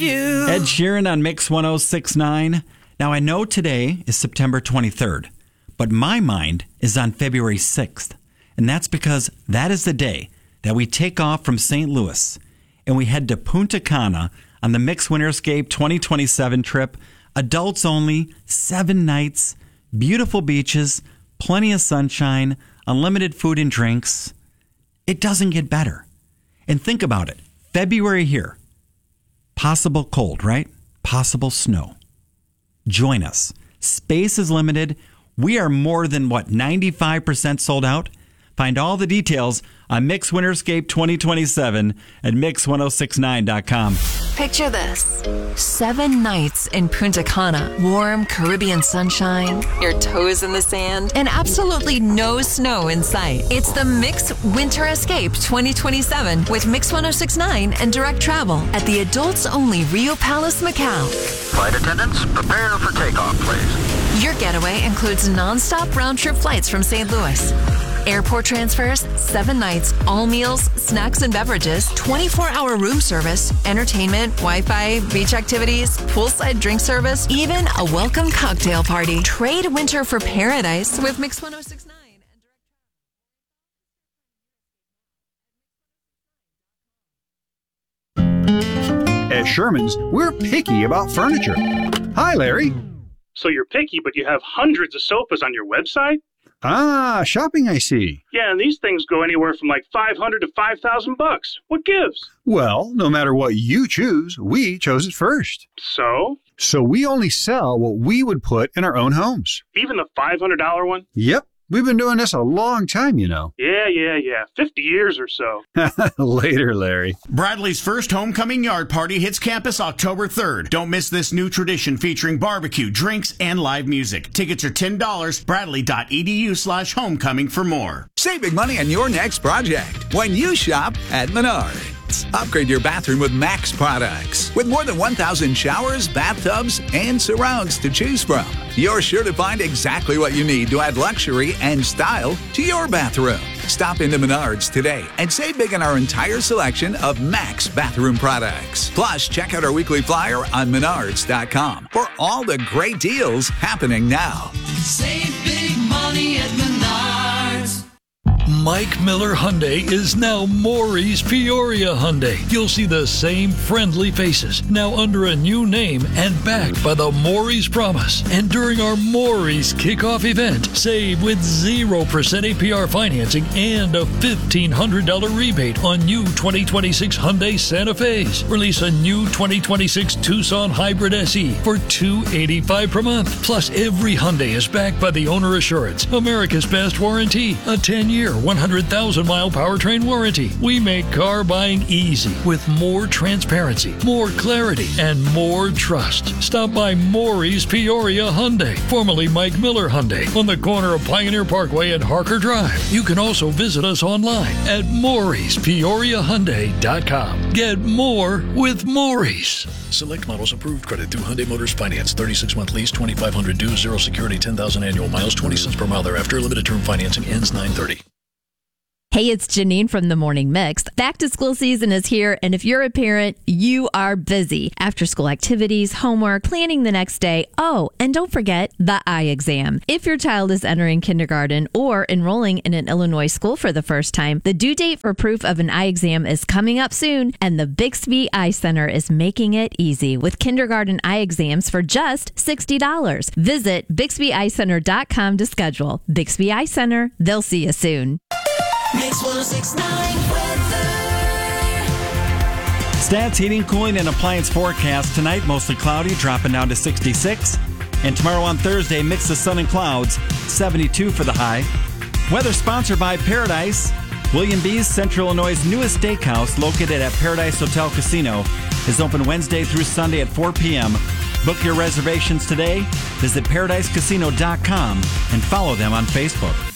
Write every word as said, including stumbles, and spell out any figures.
You. Ed Sheeran on Mix one oh six point nine. Now, I know today is September twenty-third, but my mind is on February sixth. And that's because that is the day that we take off from Saint Louis and we head to Punta Cana on the Mix Winterscape twenty twenty-seven trip. Adults only, seven nights, beautiful beaches, plenty of sunshine, unlimited food and drinks. It doesn't get better. And think about it. February here. Possible cold, right? Possible snow. Join us. Space is limited. We are more than, what, ninety-five percent sold out? Find all the details on Mix Winterscape twenty twenty-seven at mix ten sixty-nine dot com. Picture this. Seven nights in Punta Cana. Warm Caribbean sunshine, your toes in the sand, and absolutely no snow in sight. It's the Mix Winter Escape twenty twenty-seven with Mix ten sixty-nine and direct travel at the adults-only Rio Palace, Macau. Flight attendants, prepare for takeoff, please. Your getaway includes non-stop round-trip flights from Saint Louis. Airport transfers, seven nights, all meals, snacks and beverages, twenty-four hour room service, entertainment, Wi-Fi, beach activities, poolside drink service, even a welcome cocktail party. Trade winter for paradise with Mix ten sixty-nine. At Sherman's, we're picky about furniture. Hi, Larry. So you're picky, but you have hundreds of sofas on your website? Ah, shopping, I see. Yeah, and these things go anywhere from like five hundred to five thousand bucks. What gives? Well, no matter what you choose, we chose it first. So? So we only sell what we would put in our own homes. Even the five hundred dollars one? Yep. We've been doing this a long time, you know. Yeah, yeah, yeah. fifty years or so. Later, Larry. Bradley's first homecoming yard party hits campus October third. Don't miss this new tradition featuring barbecue, drinks, and live music. Tickets are ten dollars. Bradley.edu slash homecoming for more. Save big money on your next project when you shop at Menards. Upgrade your bathroom with Max products. With more than one thousand showers, bathtubs, and surrounds to choose from, you're sure to find exactly what you need to add luxury and style to your bathroom. Stop into Menards today and save big on our entire selection of Max bathroom products. Plus, check out our weekly flyer on menards dot com for all the great deals happening now. Save big money at Menards. Mike Miller Hyundai is now Maury's Peoria Hyundai. You'll see the same friendly faces, now under a new name and backed by the Maury's Promise. And during our Maury's kickoff event, save with zero percent A P R financing and a fifteen hundred dollars rebate on new twenty twenty-six Hyundai Santa Fe's. Release a new twenty twenty-six Tucson Hybrid S E for two hundred eighty-five dollars per month. Plus, every Hyundai is backed by the Owner Assurance, America's best warranty, a ten-year, one hundred thousand mile powertrain warranty. We make car buying easy with more transparency, more clarity, and more trust. Stop by Maury's Peoria Hyundai, formerly Mike Miller Hyundai, on the corner of Pioneer Parkway and Harker Drive. You can also visit us online at Maury's Peoria Hyundai dot com. Get more with Maury's. Select models approved. Credit through Hyundai Motors Finance. thirty-six month lease, twenty-five hundred due, zero security, ten thousand annual miles, twenty cents per mile thereafter. Limited term financing ends nine thirty. Hey, it's Janine from the Morning Mix. Back to school season is here, and if you're a parent, you are busy. After school activities, homework, planning the next day. Oh, and don't forget the eye exam. If your child is entering kindergarten or enrolling in an Illinois school for the first time, the due date for proof of an eye exam is coming up soon, and the Bixby Eye Center is making it easy with kindergarten eye exams for just sixty dollars. Visit Bixby Eye Center dot com to schedule. Bixby Eye Center, they'll see you soon. Mix ten sixty-nine weather. Stats, heating, cooling, and appliance forecast. Tonight, mostly cloudy, dropping down to sixty-six. And tomorrow on Thursday, mix of sun and clouds, seventy-two for the high. Weather sponsored by Paradise. William B's, Central Illinois' newest steakhouse, located at Paradise Hotel Casino, is open Wednesday through Sunday at four p.m. Book your reservations today. Visit paradise casino dot com and follow them on Facebook.